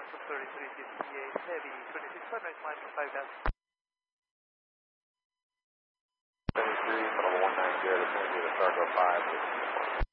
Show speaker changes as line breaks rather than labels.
3358 heavy, 26 sunrise, line 5 dash.
73, level 19, good, it's going to be the Stargo 5.